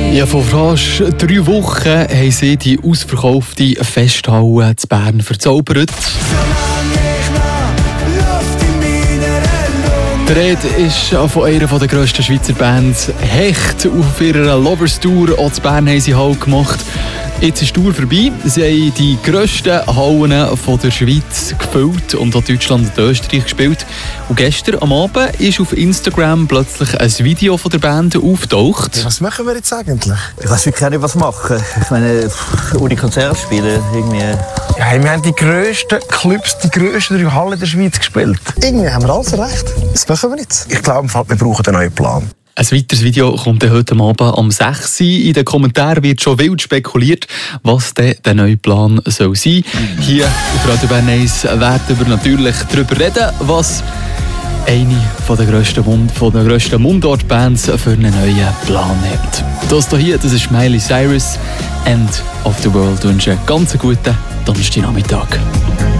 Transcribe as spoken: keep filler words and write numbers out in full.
Ja, vor fast drei Wochen haben sie die ausverkaufte Festhalle zu Bern verzaubert. Die Rede ist von einer der grössten Schweizer Bands. Hecht auf ihrer Lovers Tour auch zu Bern haben sie Halt gemacht. Jetzt ist die Tour vorbei. Sie haben die grössten Hallen von der Schweiz gefüllt und auch Deutschland und Österreich gespielt. Und gestern am Abend ist auf Instagram plötzlich ein Video von der Band aufgetaucht. Was machen wir jetzt eigentlich? Ich weiß wirklich nicht, was machen. Ich meine, ohne Konzerte spielen, irgendwie. Ja, wir haben die grössten Clubs, die grössten drei Hallen der Schweiz gespielt. Irgendwie haben wir alles erreicht. Was machen wir jetzt? Ich glaube, wir brauchen einen neuen Plan. Ein weiteres Video kommt dann heute Abend um sechs Uhr. In den Kommentaren wird schon wild spekuliert, was denn der neue Plan soll sein. Hier auf Radio Bern eins werden wir natürlich darüber reden, was eine der grössten, Mund, von der grössten Mundart-Bands für einen neuen Plan hat. Das hier, das ist Miley Cyrus, End of the World. Ich wünsche einen ganz guten Donnerstagnachmittag.